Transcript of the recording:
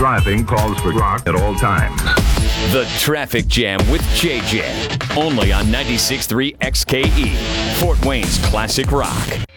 driving calls for rock at all times. The Traffic Jam with JJ. Only on 96.3 XKE, Fort Wayne's Classic Rock.